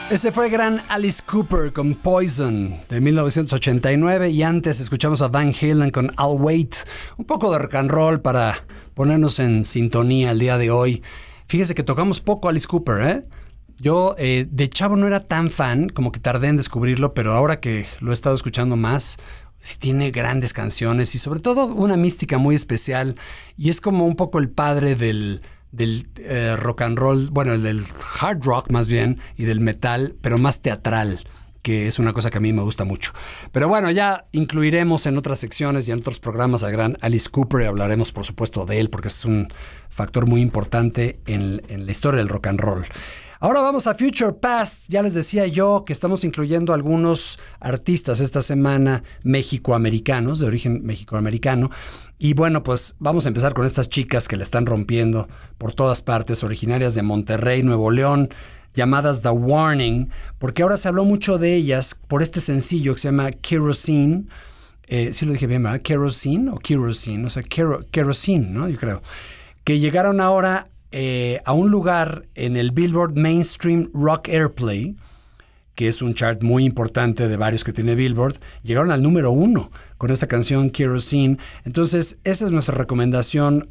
Ese fue gran Alice Cooper con Poison de 1989 y antes escuchamos a Van Halen con I'll Wait. Un poco de rock and roll para ponernos en sintonía el día de hoy. Fíjese que tocamos poco Alice Cooper, ¿eh? Yo de chavo no era tan fan, como que tardé en descubrirlo, pero ahora que lo he estado escuchando más, sí tiene grandes canciones y sobre todo una mística muy especial y es como un poco el padre del rock and roll, bueno, el del hard rock más bien y del metal, pero más teatral, que es una cosa que a mí me gusta mucho. Pero bueno, ya incluiremos en otras secciones y en otros programas a gran Alice Cooper y hablaremos por supuesto de él porque es un factor muy importante en la historia del rock and roll. Ahora vamos a Future Past. Ya les decía yo que estamos incluyendo algunos artistas esta semana mexicoamericanos, de origen mexicoamericano. Y bueno, pues vamos a empezar con estas chicas que la están rompiendo por todas partes, originarias de Monterrey, Nuevo León, llamadas The Warning, porque ahora se habló mucho de ellas por este sencillo que se llama Kerosene. Sí lo dije bien, ¿verdad? Kerosene o Kerosene, o sea, Kerosene, ¿no? Yo creo. Que llegaron ahora a un lugar en el Billboard Mainstream Rock Airplay, que es un chart muy importante de varios que tiene Billboard. Llegaron al número 1 con esta canción Kerosene. Entonces esa es nuestra recomendación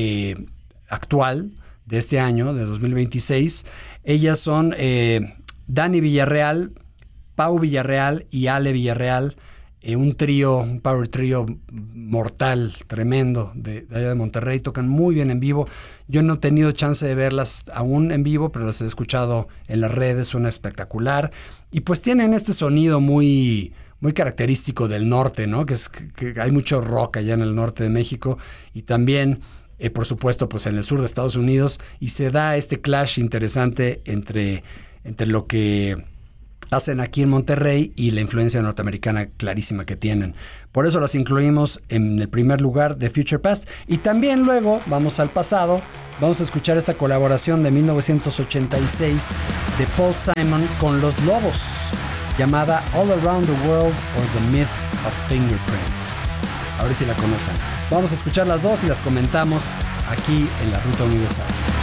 actual de este año, de 2026. Ellas son Dani Villarreal, Pau Villarreal y Ale Villarreal. Un power trío mortal, tremendo, de allá de Monterrey. Tocan muy bien en vivo. Yo no he tenido chance de verlas aún en vivo, pero las he escuchado en las redes, suena espectacular. Y pues tienen este sonido muy, muy característico del norte, ¿no? Que hay mucho rock allá en el norte de México y también, por supuesto, pues en el sur de Estados Unidos. Y se da este clash interesante entre lo que hacen aquí en Monterrey y la influencia norteamericana clarísima que tienen. Por eso las incluimos en el primer lugar de Future Past. Y también luego vamos al pasado, vamos a escuchar esta colaboración de 1986 de Paul Simon con Los Lobos, llamada All Around the World or the Myth of Fingerprints. A ver si la conocen. Vamos a escuchar las dos y las comentamos aquí en La Ruta Universal.